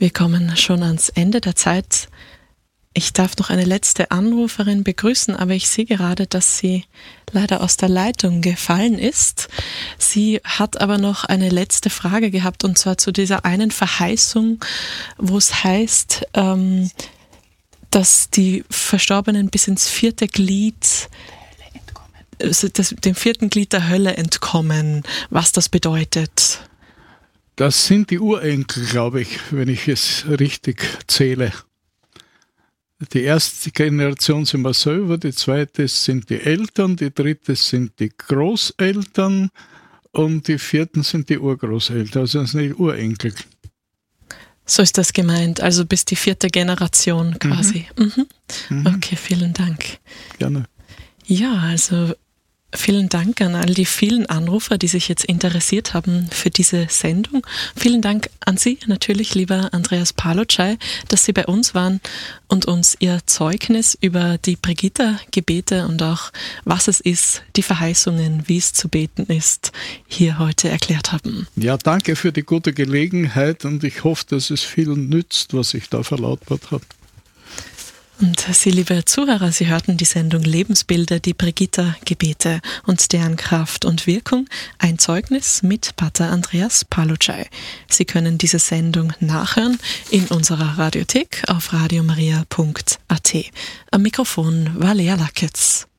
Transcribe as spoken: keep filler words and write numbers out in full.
Wir kommen schon ans Ende der Zeit. Ich darf noch eine letzte Anruferin begrüßen, aber ich sehe gerade, dass sie leider aus der Leitung gefallen ist. Sie hat aber noch eine letzte Frage gehabt, und zwar zu dieser einen Verheißung, wo es heißt, ähm, dass die Verstorbenen bis ins vierte Glied, also das, dem vierten Glied der Hölle entkommen, was das bedeutet. Das sind die Urenkel, glaube ich, wenn ich es richtig zähle. Die erste Generation sind wir selber, die zweite sind die Eltern, die dritte sind die Großeltern und die vierten sind die Urgroßeltern, also das sind die Urenkel. So ist das gemeint, also bis die vierte Generation quasi. Mhm. Mhm. Okay, vielen Dank. Gerne. Ja, also vielen Dank an all die vielen Anrufer, die sich jetzt interessiert haben für diese Sendung. Vielen Dank an Sie natürlich, lieber Andreas Palotschai, dass Sie bei uns waren und uns Ihr Zeugnis über die Brigitta-Gebete und auch was es ist, die Verheißungen, wie es zu beten ist, hier heute erklärt haben. Ja, danke für die gute Gelegenheit und ich hoffe, dass es vielen nützt, was ich da verlautbart habe. Und Sie, liebe Zuhörer, Sie hörten die Sendung Lebensbilder, die Brigitta-Gebete und deren Kraft und Wirkung, ein Zeugnis mit Pater Andreas Palotschai. Sie können diese Sendung nachhören in unserer Radiothek auf radiomaria punkt at. Am Mikrofon war Lea Lacketz.